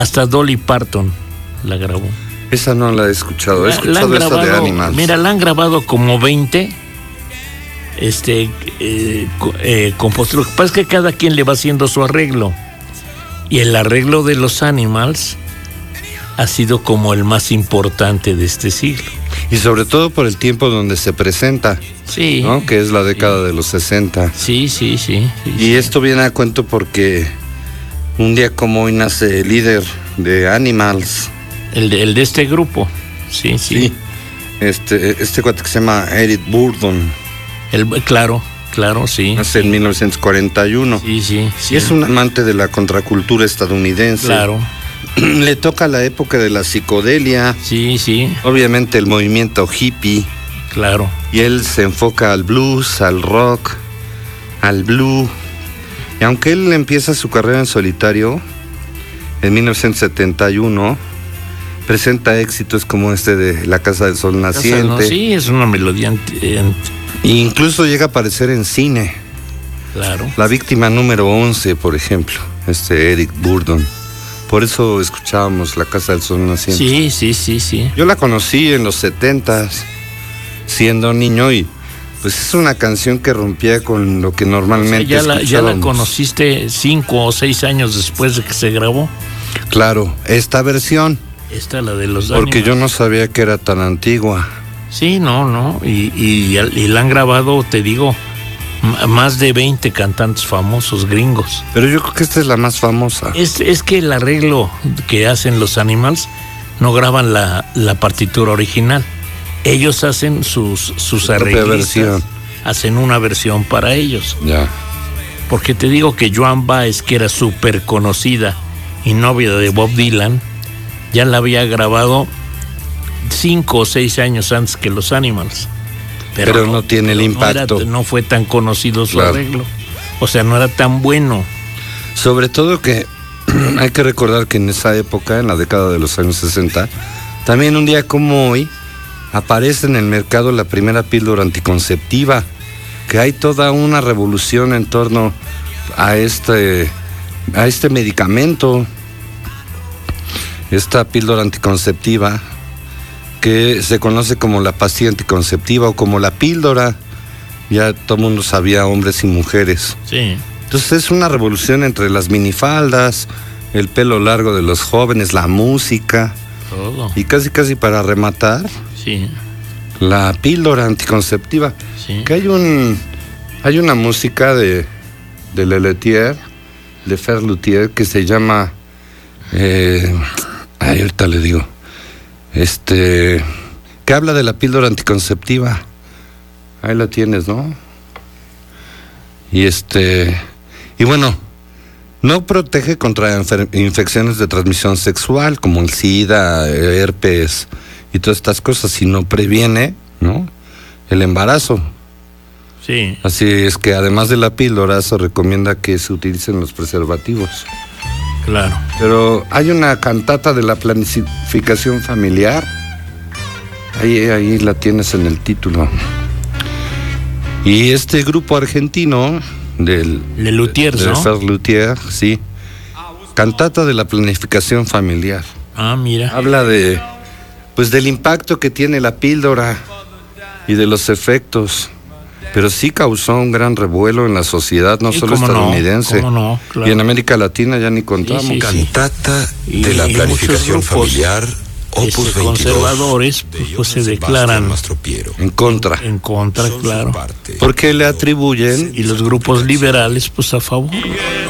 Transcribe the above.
Hasta Dolly Parton la grabó. Esa no la he escuchado. He escuchado esa de Animals. Mira, la han grabado como 20 compositores. Lo que pasa es que cada quien le va haciendo su arreglo. Y el arreglo de los Animals ha sido como el más importante de este siglo. Y sobre todo por el tiempo donde se presenta, sí, ¿no? Que es la década de los 60. Sí. Y esto viene a cuento porque un día como hoy nace el líder de Animals. El de este grupo, sí. Este cuate que se llama Eric Burdon. Claro, sí. Nace en 1941. Sí. Y es un amante de la contracultura estadounidense. Claro. Le toca la época de la psicodelia. Sí. Obviamente el movimiento hippie. Claro. Y él se enfoca al blues, al rock, al blue. Y aunque él empieza su carrera en solitario, en 1971, presenta éxitos como este de La Casa del Sol Naciente. Sí, es una melodía. Incluso llega a aparecer en cine. Claro. La víctima número 11, por ejemplo, Eric Burdon. Por eso escuchábamos La Casa del Sol Naciente. Sí. Yo la conocí en los 70s, siendo niño, y pues es una canción que rompía con lo que normalmente escuchábamos. ¿Ya la conociste 5 o 6 años después de que se grabó? Claro, esta versión. Esta, la de los Porque Animals. yo no sabía que era tan antigua. Sí, no. Y la han grabado, te digo, más de 20 cantantes famosos gringos. Pero yo creo que esta es la más famosa. Es que el arreglo que hacen los Animals no graban la partitura original. Ellos hacen sus arreglistas, hacen una versión para ellos. Ya. Porque te digo que Joan Baez, que era súper conocida y novia de Bob Dylan, ya la había grabado 5 o 6 años antes que los Animals. Pero no tiene el impacto. No fue tan conocido su arreglo. O sea, no era tan bueno. Sobre todo que hay que recordar que en esa época, en la década de los años 60, también un día como hoy, aparece en el mercado la primera píldora anticonceptiva, que hay toda una revolución en torno a este medicamento, esta píldora anticonceptiva, que se conoce como la pastilla anticonceptiva o como la píldora. Ya todo el mundo sabía, hombres y mujeres. Sí. Entonces es una revolución entre las minifaldas, el pelo largo de los jóvenes, la música. Todo. Y casi para rematar, sí, la píldora anticonceptiva. Sí. Que hay una música de Lelutier, de Fer Luthier, que se llama ahorita le digo, que habla de la píldora anticonceptiva. Ahí la tienes, ¿no? Y bueno, no protege contra infecciones de transmisión sexual como el SIDA, herpes y todas estas cosas, sino previene, ¿no?, el embarazo. Sí. Así es que además de la píldora se recomienda que se utilicen los preservativos. Claro. Pero hay una cantata de la planificación familiar. Ahí la tienes en el título. Y este grupo argentino del Lelutier, ¿no? Fer Luthier, sí. Cantata de la planificación familiar. Ah, mira. Habla del impacto que tiene la píldora y de los efectos. Pero sí causó un gran revuelo en la sociedad, no solo estadounidense. ¿Cómo no? Claro. Y en América Latina ya ni contamos. Sí. Cantata de la planificación familiar, Opus 22. Conservadores pues se declaran en contra. Claro. Porque le atribuyen. Y los grupos liberales pues a favor.